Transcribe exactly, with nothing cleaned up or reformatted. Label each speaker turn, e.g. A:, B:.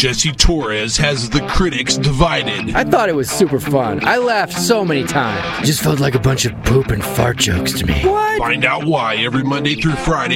A: Jesse Torres has the critics divided.
B: I thought it was super fun. I laughed so many times. It just felt like a bunch of poop and fart jokes to me.
A: What? Find out why every Monday through Friday